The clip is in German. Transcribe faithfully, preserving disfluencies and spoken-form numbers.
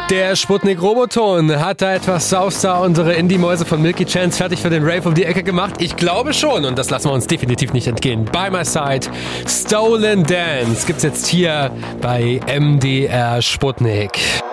Der Sputnik-Roboton hat da etwas Sauster unsere Indie-Mäuse von Milky Chance fertig für den Rave um die Ecke gemacht. Ich glaube schon und das lassen wir uns definitiv nicht entgehen. By My Side, Stolen Dance gibt's jetzt hier bei M D R Sputnik.